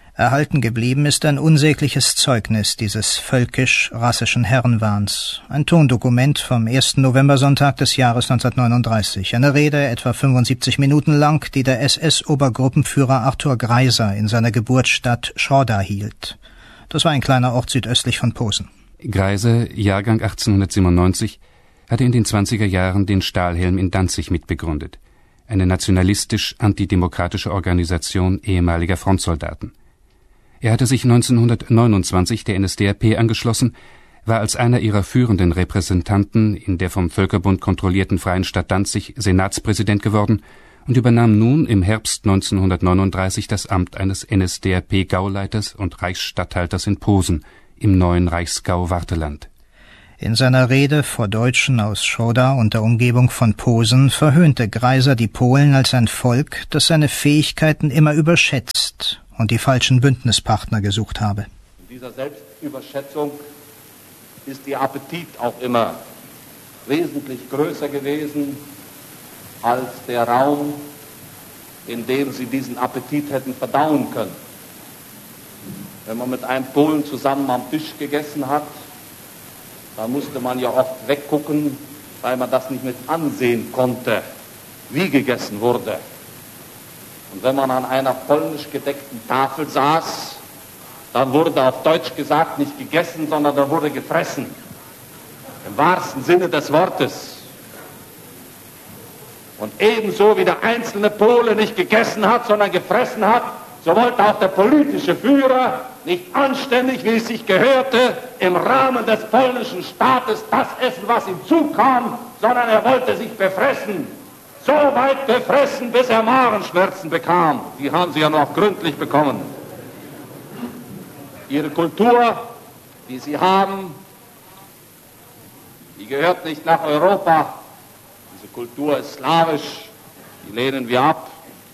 Erhalten geblieben ist ein unsägliches Zeugnis dieses völkisch-rassischen Herrenwahns, ein Tondokument vom 1. Novembersonntag des Jahres 1939, eine Rede etwa 75 Minuten lang, die der SS-Obergruppenführer Arthur Greiser in seiner Geburtsstadt Schroda hielt. Das war ein kleiner Ort südöstlich von Posen. Greiser, Jahrgang 1897, hatte in den 20er Jahren den Stahlhelm in Danzig mitbegründet, eine nationalistisch-antidemokratische Organisation ehemaliger Frontsoldaten. Er hatte sich 1929 der NSDAP angeschlossen, war als einer ihrer führenden Repräsentanten in der vom Völkerbund kontrollierten Freien Stadt Danzig Senatspräsident geworden und übernahm nun im Herbst 1939 das Amt eines NSDAP-Gauleiters und Reichsstatthalters in Posen im neuen Reichsgau-Wartheland. In seiner Rede vor Deutschen aus Schroda und der Umgebung von Posen verhöhnte Greiser die Polen als ein Volk, das seine Fähigkeiten immer überschätzt und die falschen Bündnispartner gesucht habe. In dieser Selbstüberschätzung ist Ihr Appetit auch immer wesentlich größer gewesen als der Raum, in dem Sie diesen Appetit hätten verdauen können. Wenn man mit einem Polen zusammen am Tisch gegessen hat, dann musste man ja oft weggucken, weil man das nicht mit ansehen konnte, wie gegessen wurde. Und wenn man an einer polnisch gedeckten Tafel saß, dann wurde auf Deutsch gesagt nicht gegessen, sondern da wurde gefressen. Im wahrsten Sinne des Wortes. Und ebenso wie der einzelne Pole nicht gegessen hat, sondern gefressen hat, so wollte auch der politische Führer nicht anständig, wie es sich gehörte, im Rahmen des polnischen Staates das essen, was ihm zukam, sondern er wollte sich befressen. So weit befressen, bis er Magenschmerzen bekam. Die haben Sie ja noch gründlich bekommen. Ihre Kultur, die Sie haben, die gehört nicht nach Europa. Diese Kultur ist slawisch, die lehnen wir ab.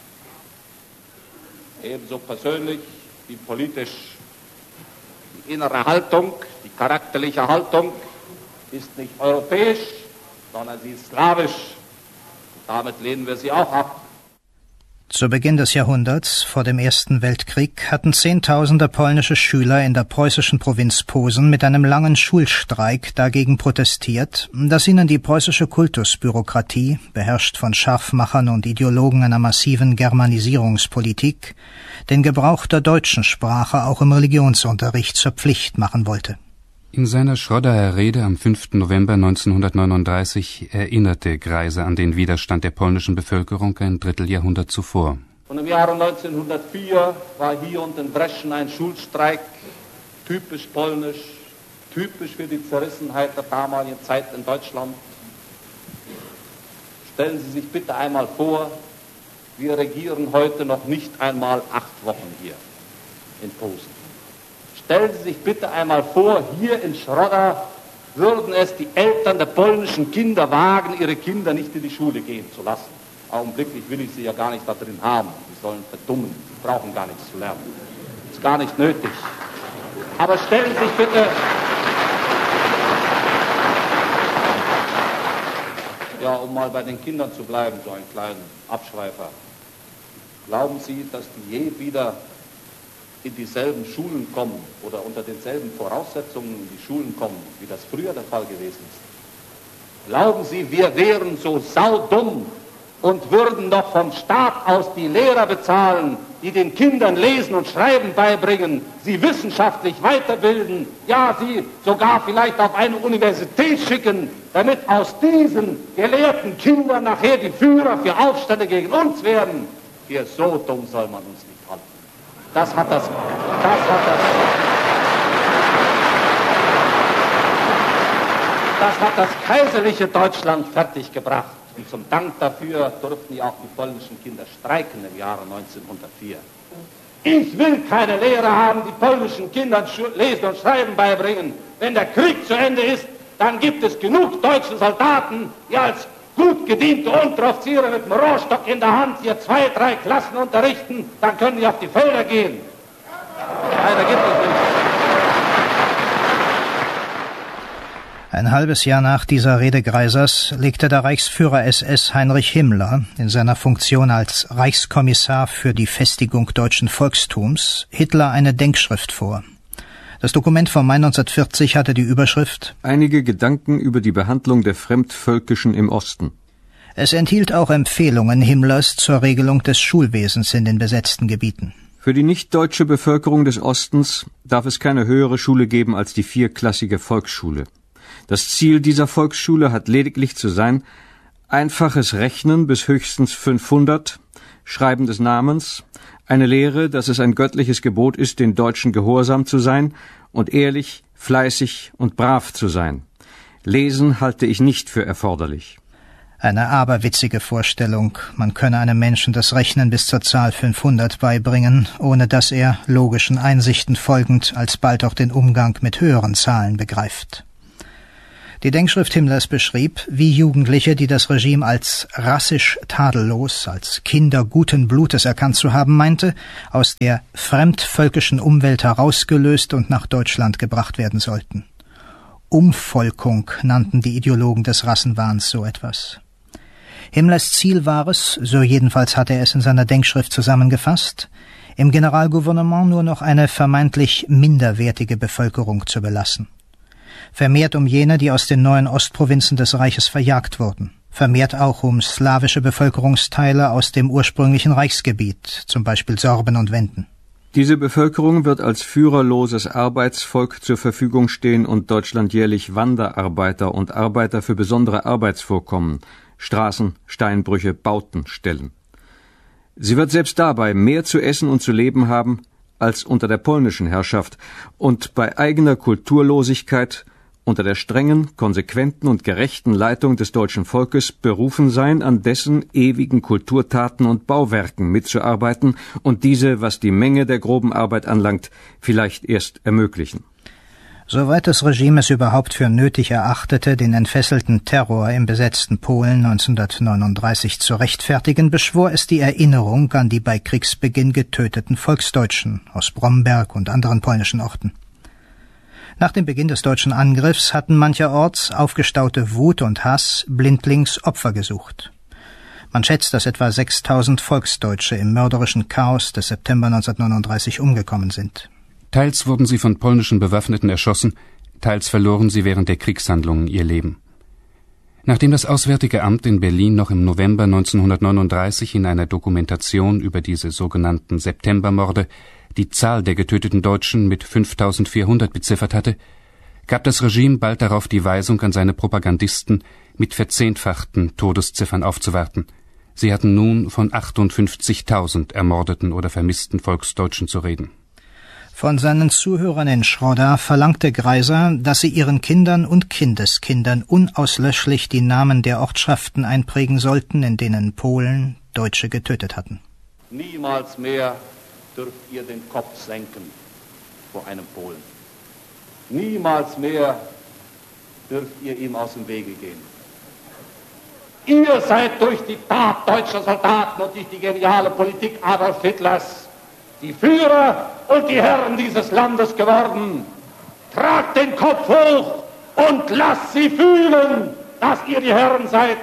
Ebenso persönlich wie politisch. Die innere Haltung, die charakterliche Haltung ist nicht europäisch, sondern sie ist slawisch. Damit lehnen wir sie auch ab. Zu Beginn des Jahrhunderts, vor dem Ersten Weltkrieg, hatten Zehntausende polnische Schüler in der preußischen Provinz Posen mit einem langen Schulstreik dagegen protestiert, dass ihnen die preußische Kultusbürokratie, beherrscht von Scharfmachern und Ideologen einer massiven Germanisierungspolitik, den Gebrauch der deutschen Sprache auch im Religionsunterricht zur Pflicht machen wollte. In seiner Schrodaer Rede am 5. November 1939 erinnerte Greiser an den Widerstand der polnischen Bevölkerung ein Dritteljahrhundert zuvor. Und im Jahre 1904 war hier unten in Breschen ein Schulstreik, typisch polnisch, typisch für die Zerrissenheit der damaligen Zeit in Deutschland. Stellen Sie sich bitte einmal vor, wir regieren heute noch nicht einmal 8 Wochen hier in Posen. Stellen Sie sich bitte einmal vor, hier in Schroda würden es die Eltern der polnischen Kinder wagen, ihre Kinder nicht in die Schule gehen zu lassen. Augenblicklich will ich sie ja gar nicht da drin haben. Sie sollen verdummen, sie brauchen gar nichts zu lernen. Ist gar nicht nötig. Aber stellen Sie sich bitte... Ja, um mal bei den Kindern zu bleiben, so einen kleinen Abschweifer. Glauben Sie, dass die je wieder in dieselben Schulen kommen oder unter denselben Voraussetzungen in die Schulen kommen, wie das früher der Fall gewesen ist? Glauben Sie, wir wären so saudumm und würden doch vom Staat aus die Lehrer bezahlen, die den Kindern Lesen und Schreiben beibringen, sie wissenschaftlich weiterbilden, ja, sie sogar vielleicht auf eine Universität schicken, damit aus diesen gelehrten Kindern nachher die Führer für Aufstände gegen uns werden? Hier, so dumm soll man uns nicht halten. Das hat das kaiserliche Deutschland fertiggebracht. Und zum Dank dafür durften ja auch die polnischen Kinder streiken im Jahre 1904. Ich will keine Lehrer haben, die polnischen Kindern Lesen und Schreiben beibringen. Wenn der Krieg zu Ende ist, dann gibt es genug deutsche Soldaten, die als gut gediente Unteroffiziere mit dem Rohrstock in der Hand hier 2, 3 Klassen unterrichten, dann können die auf die Felder gehen. Nein, da gibt es nicht. Ein halbes Jahr nach dieser Rede Greisers legte der Reichsführer SS Heinrich Himmler in seiner Funktion als Reichskommissar für die Festigung deutschen Volkstums Hitler eine Denkschrift vor. Das Dokument vom Mai 1940 hatte die Überschrift »Einige Gedanken über die Behandlung der Fremdvölkischen im Osten«. Es enthielt auch Empfehlungen Himmlers zur Regelung des Schulwesens in den besetzten Gebieten. Für die nicht-deutsche Bevölkerung des Ostens darf es keine höhere Schule geben als die 4-klassige Volksschule. Das Ziel dieser Volksschule hat lediglich zu sein, einfaches Rechnen bis höchstens 500, Schreiben des Namens, eine Lehre, dass es ein göttliches Gebot ist, den Deutschen gehorsam zu sein und ehrlich, fleißig und brav zu sein. Lesen halte ich nicht für erforderlich. Eine aberwitzige Vorstellung, man könne einem Menschen das Rechnen bis zur Zahl 500 beibringen, ohne dass er, logischen Einsichten folgend, alsbald auch den Umgang mit höheren Zahlen begreift. Die Denkschrift Himmlers beschrieb, wie Jugendliche, die das Regime als rassisch tadellos, als Kinder guten Blutes erkannt zu haben meinte, aus der fremdvölkischen Umwelt herausgelöst und nach Deutschland gebracht werden sollten. Umvolkung nannten die Ideologen des Rassenwahns so etwas. Himmlers Ziel war es, so jedenfalls hatte er es in seiner Denkschrift zusammengefasst, im Generalgouvernement nur noch eine vermeintlich minderwertige Bevölkerung zu belassen. Vermehrt um jene, die aus den neuen Ostprovinzen des Reiches verjagt wurden. Vermehrt auch um slawische Bevölkerungsteile aus dem ursprünglichen Reichsgebiet, zum Beispiel Sorben und Wenden. Diese Bevölkerung wird als führerloses Arbeitsvolk zur Verfügung stehen und Deutschland jährlich Wanderarbeiter und Arbeiter für besondere Arbeitsvorkommen, Straßen, Steinbrüche, Bauten stellen. Sie wird selbst dabei mehr zu essen und zu leben haben als unter der polnischen Herrschaft und bei eigener Kulturlosigkeit unter der strengen, konsequenten und gerechten Leitung des deutschen Volkes berufen sein, an dessen ewigen Kulturtaten und Bauwerken mitzuarbeiten und diese, was die Menge der groben Arbeit anlangt, vielleicht erst ermöglichen. Soweit das Regime es überhaupt für nötig erachtete, den entfesselten Terror im besetzten Polen 1939 zu rechtfertigen, beschwor es die Erinnerung an die bei Kriegsbeginn getöteten Volksdeutschen aus Bromberg und anderen polnischen Orten. Nach dem Beginn des deutschen Angriffs hatten mancherorts aufgestaute Wut und Hass blindlings Opfer gesucht. Man schätzt, dass etwa 6.000 Volksdeutsche im mörderischen Chaos des September 1939 umgekommen sind. Teils wurden sie von polnischen Bewaffneten erschossen, teils verloren sie während der Kriegshandlungen ihr Leben. Nachdem das Auswärtige Amt in Berlin noch im November 1939 in einer Dokumentation über diese sogenannten Septembermorde die Zahl der getöteten Deutschen mit 5.400 beziffert hatte, gab das Regime bald darauf die Weisung an seine Propagandisten, mit verzehnfachten Todesziffern aufzuwarten. Sie hatten nun von 58.000 ermordeten oder vermissten Volksdeutschen zu reden. Von seinen Zuhörern in Schroda verlangte Greiser, dass sie ihren Kindern und Kindeskindern unauslöschlich die Namen der Ortschaften einprägen sollten, in denen Polen Deutsche getötet hatten. Niemals mehr dürft ihr den Kopf senken vor einem Polen. Niemals mehr dürft ihr ihm aus dem Wege gehen. Ihr seid durch die Tat deutscher Soldaten und durch die geniale Politik Adolf Hitlers die Führer und die Herren dieses Landes geworden. Tragt den Kopf hoch und lasst sie fühlen, dass ihr die Herren seid.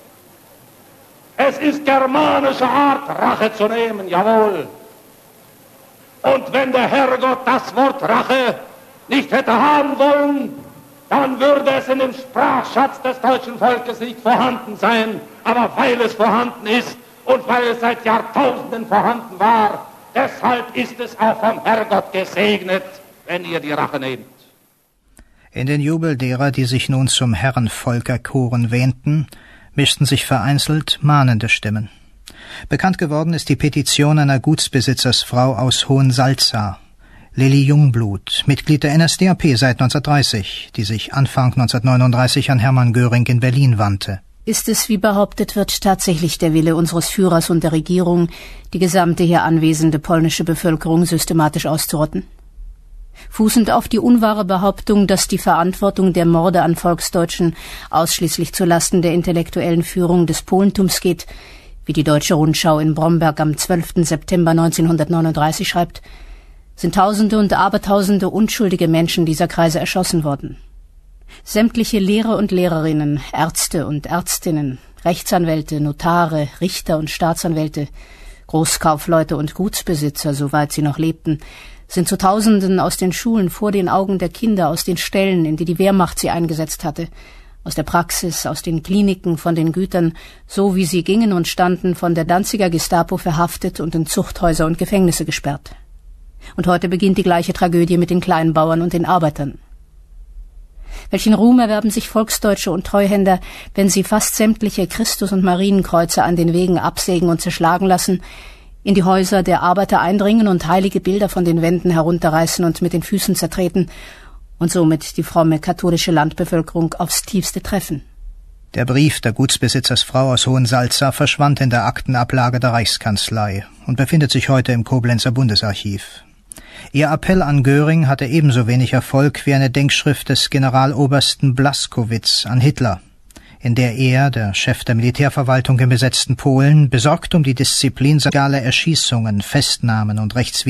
Es ist germanische Art, Rache zu nehmen, jawohl. Und wenn der Herrgott das Wort Rache nicht hätte haben wollen, dann würde es in dem Sprachschatz des deutschen Volkes nicht vorhanden sein. Aber weil es vorhanden ist und weil es seit Jahrtausenden vorhanden war, deshalb ist es auch vom Herrgott gesegnet, wenn ihr die Rache nehmt. In den Jubel derer, die sich nun zum Herrenvolk erkoren wähnten, mischten sich vereinzelt mahnende Stimmen. Bekannt geworden ist die Petition einer Gutsbesitzersfrau aus Hohensalza, Lilly Jungblut, Mitglied der NSDAP seit 1930, die sich Anfang 1939 an Hermann Göring in Berlin wandte. Ist es, wie behauptet wird, tatsächlich der Wille unseres Führers und der Regierung, die gesamte hier anwesende polnische Bevölkerung systematisch auszurotten? Fußend auf die unwahre Behauptung, dass die Verantwortung der Morde an Volksdeutschen ausschließlich zulasten der intellektuellen Führung des Polentums geht, wie die Deutsche Rundschau in Bromberg am 12. September 1939 schreibt, sind Tausende und Abertausende unschuldige Menschen dieser Kreise erschossen worden. Sämtliche Lehrer und Lehrerinnen, Ärzte und Ärztinnen, Rechtsanwälte, Notare, Richter und Staatsanwälte, Großkaufleute und Gutsbesitzer, soweit sie noch lebten, sind zu Tausenden aus den Schulen vor den Augen der Kinder, aus den Stellen, in die die Wehrmacht sie eingesetzt hatte, aus der Praxis, aus den Kliniken, von den Gütern, so wie sie gingen und standen, von der Danziger Gestapo verhaftet und in Zuchthäuser und Gefängnisse gesperrt. Und heute beginnt die gleiche Tragödie mit den Kleinbauern und den Arbeitern. Welchen Ruhm erwerben sich Volksdeutsche und Treuhänder, wenn sie fast sämtliche Christus- und Marienkreuze an den Wegen absägen und zerschlagen lassen, in die Häuser der Arbeiter eindringen und heilige Bilder von den Wänden herunterreißen und mit den Füßen zertreten und somit die fromme katholische Landbevölkerung aufs Tiefste treffen. Der Brief der Gutsbesitzersfrau aus Hohensalza verschwand in der Aktenablage der Reichskanzlei und befindet sich heute im Koblenzer Bundesarchiv. Ihr Appell an Göring hatte ebenso wenig Erfolg wie eine Denkschrift des Generalobersten Blaskowitz an Hitler, in der er, der Chef der Militärverwaltung im besetzten Polen, besorgt um die Disziplin sozialer Erschießungen, Festnahmen und